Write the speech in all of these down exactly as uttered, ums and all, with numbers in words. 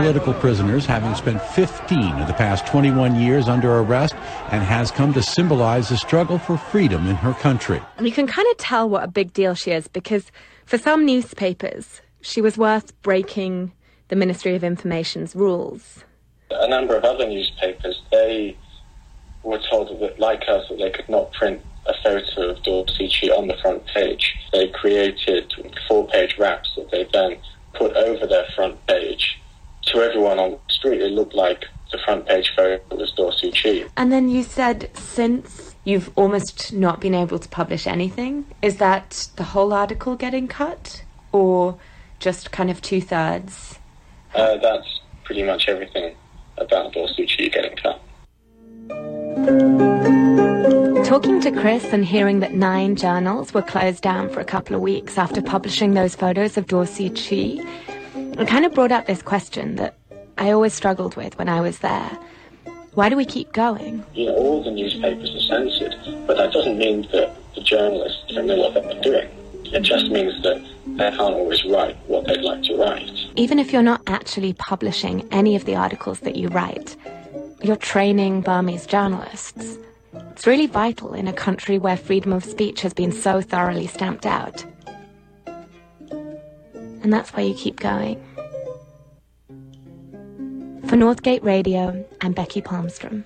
political prisoners, having spent fifteen of the past twenty-one years under arrest, and has come to symbolize the struggle for freedom in her country. And you can kind of tell what a big deal she is, because for some newspapers, she was worth breaking the Ministry of Information's rules. A number of other newspapers, they were told that, like us, that they could not print a photo of Dorsey Cheat on the front page. They created four-page wraps that they then put over their front page. To everyone on the street, it looked like the front page photo was Dorsey Cheat. And then you said since you've almost not been able to publish anything, is that the whole article getting cut, or just kind of two-thirds? Uh, that's pretty much everything about Dorsey Cheat getting cut. Talking to Chris and hearing that nine journals were closed down for a couple of weeks after publishing those photos of Dorsey Cheat, it kind of brought up this question that I always struggled with when I was there. Why do we keep going? You know, all the newspapers are censored, but that doesn't mean that the journalists don't know what they're doing. It just means that they can't always write what they'd like to write. Even if you're not actually publishing any of the articles that you write, you're training Burmese journalists. It's really vital in a country where freedom of speech has been so thoroughly stamped out. And that's why you keep going. For Northgate Radio, I'm Becky Palmstrom.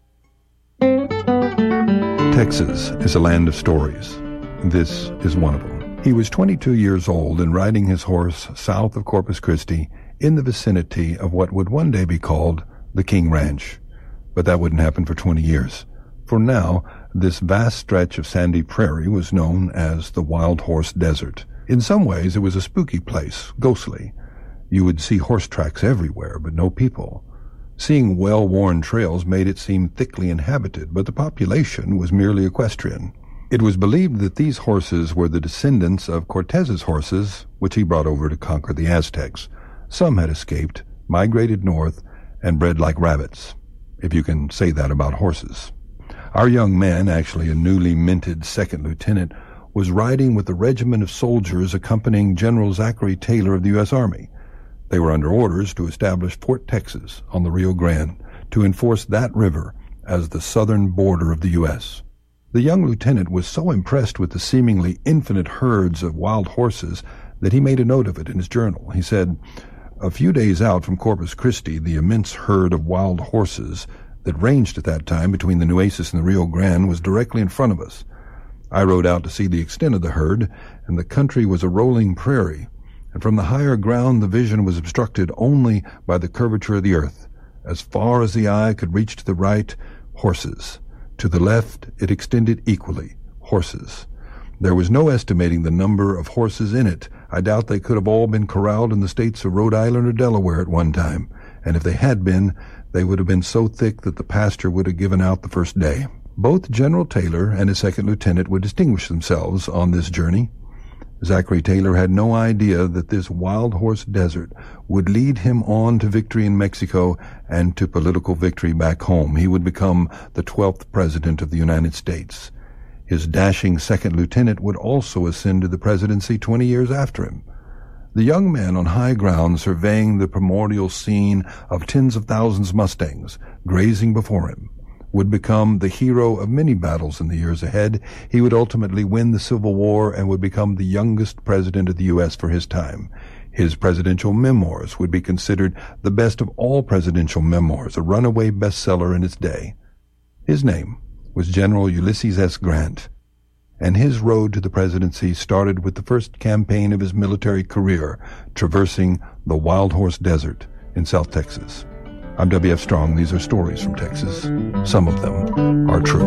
Texas is a land of stories. This is one of them. He was twenty-two years old and riding his horse south of Corpus Christi in the vicinity of what would one day be called the King Ranch. But that wouldn't happen for twenty years. For now, this vast stretch of sandy prairie was known as the Wild Horse Desert. In some ways, it was a spooky place, ghostly. You would see horse tracks everywhere, but no people. Seeing well-worn trails made it seem thickly inhabited, but the population was merely equestrian. It was believed that these horses were the descendants of Cortez's horses, which he brought over to conquer the Aztecs. Some had escaped, migrated north, and bred like rabbits, if you can say that about horses. Our young man, actually a newly minted second lieutenant, was riding with a regiment of soldiers accompanying General Zachary Taylor of the U S Army. They were under orders to establish Fort Texas on the Rio Grande to enforce that river as the southern border of the U S The young lieutenant was so impressed with the seemingly infinite herds of wild horses that he made a note of it in his journal. He said, "A few days out from Corpus Christi, the immense herd of wild horses that ranged at that time between the Nueces and the Rio Grande was directly in front of us. I rode out to see the extent of the herd, and the country was a rolling prairie, and from the higher ground the vision was obstructed only by the curvature of the earth. As far as the eye could reach to the right, horses. To the left it extended equally, horses. There was no estimating the number of horses in it. I doubt they could have all been corralled in the states of Rhode Island or Delaware at one time, and if they had been, they would have been so thick that the pasture would have given out the first day." Both General Taylor and his second lieutenant would distinguish themselves on this journey. Zachary Taylor had no idea that this wild horse desert would lead him on to victory in Mexico and to political victory back home. He would become the twelfth president of the United States. His dashing second lieutenant would also ascend to the presidency twenty years after him. The young man on high ground surveying the primordial scene of tens of thousands of Mustangs grazing before him would become the hero of many battles in the years ahead. He would ultimately win the Civil War and would become the youngest president of the U S for his time. His presidential memoirs would be considered the best of all presidential memoirs, a runaway bestseller in its day. His name was General Ulysses S. Grant, and his road to the presidency started with the first campaign of his military career, traversing the Wild Horse Desert in South Texas. I'm W F Strong. These are stories from Texas. Some of them are true.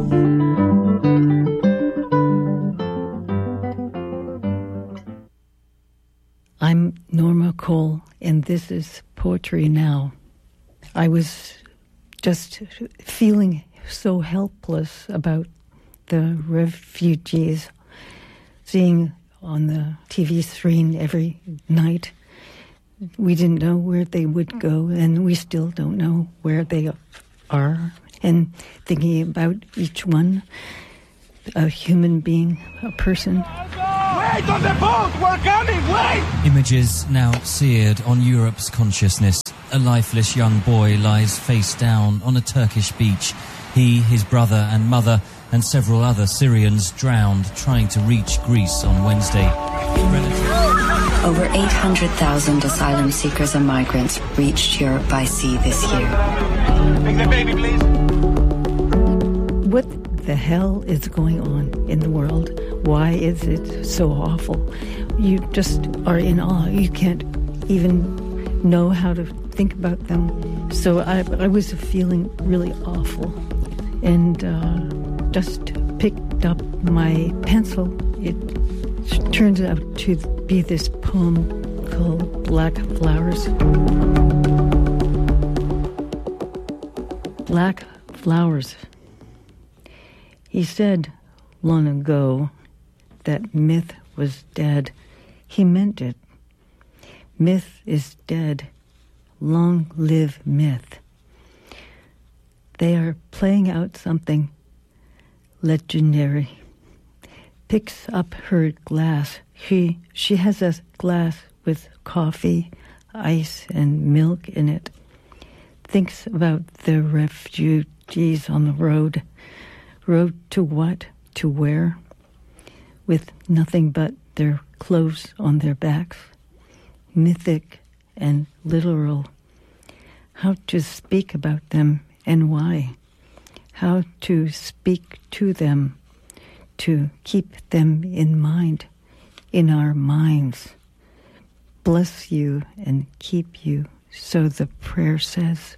I'm Norma Cole, and this is Poetry Now. I was just feeling so helpless about the refugees, seeing on the T V screen every night. We didn't know where they would go, and we still don't know where they are. And thinking about each one, a human being, a person. Where Wait on the boat! We're coming! Wait! Images now seared on Europe's consciousness. A lifeless young boy lies face down on a Turkish beach. He, his brother and mother and several other Syrians drowned trying to reach Greece on Wednesday. Over eight hundred thousand asylum seekers and migrants reached Europe by sea this year. Bring the baby, please. What the hell is going on in the world? Why is it so awful? You just are in awe. You can't even know how to think about them. So I, I was feeling really awful, and uh, just picked up my pencil. It turns out to be this poem called Black Flowers. Black Flowers. He said long ago that myth was dead. He meant it. Myth is dead. Long live myth. They are playing out something legendary. Picks up her glass. She, she has a glass with coffee, ice, and milk in it. Thinks about the refugees on the road. Road to what? To where? With nothing but their clothes on their backs. Mythic and literal. How to speak about them and why. How to speak to them. To keep them in mind. In our minds. Bless you and keep you, so the prayer says.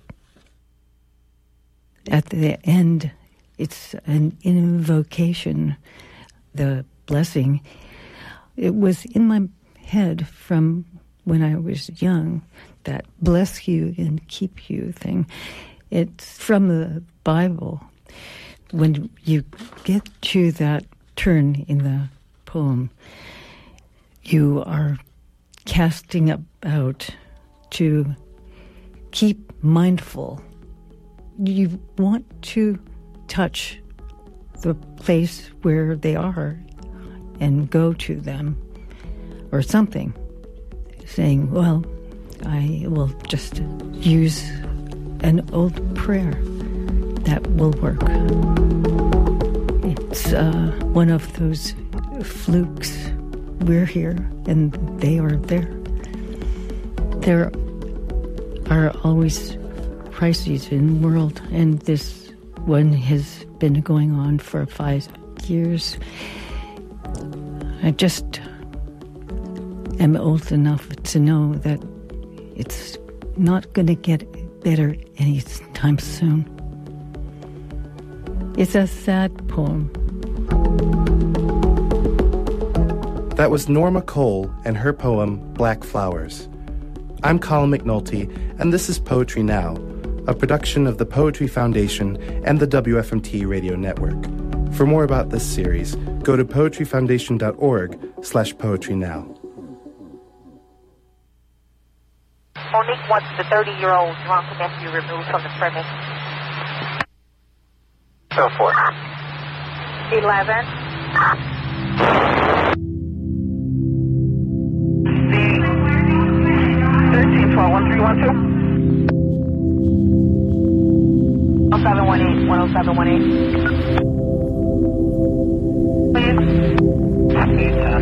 At the end, it's an invocation, the blessing. It was in my head from when I was young, that bless you and keep you thing. It's from the Bible. When you get to that turn in the poem, you are casting about to keep mindful. You want to touch the place where they are and go to them or something, saying, well, I will just use an old prayer that will work. It's uh, one of those flukes. We're here and they are there. There are always crises in the world, and this one has been going on for five years. I just am old enough to know that it's not going to get better anytime soon. It's a sad poem. That was Norma Cole and her poem, Black Flowers. I'm Colin McNulty, and this is Poetry Now, a production of the Poetry Foundation and the W F M T Radio Network. For more about this series, go to poetryfoundation.org slash poetrynow. Monique wants the thirty-year-old drunk nephew removed from the premise. So forth. eleven. thirteen twelve one three one two. oh seven one eight, one oh seven one eight. eight ten.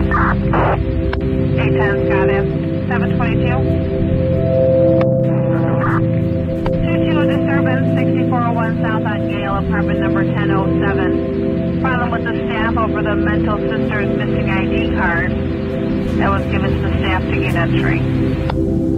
eight ten, got it. seven twenty-two. two two disturbance, sixty-four oh one South on Gale, apartment number ten oh seven. Problem with the staff over the Mental Sisters missing I D card that was given to the staff to gain entry.